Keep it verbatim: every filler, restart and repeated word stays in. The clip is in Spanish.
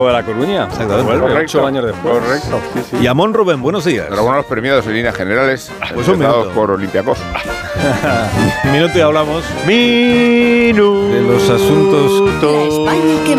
de La Coruña. Exactamente. Vuelve Correcto, ocho años después. Correcto, sí, sí. Y Amón Rubén, buenos días. Enhorabuena a los premiados en líneas generales, Pues un empezados minuto. por Olympiacos. Minuto y hablamos Minuto de los asuntos. La España que